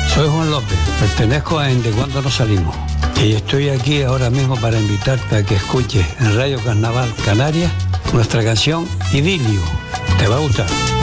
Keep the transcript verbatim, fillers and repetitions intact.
Soy Juan López, pertenezco a En De Cuando No Salimos y estoy aquí ahora mismo para invitarte a que escuches en Radio Carnaval Canarias nuestra canción Idilio. Te va a gustar.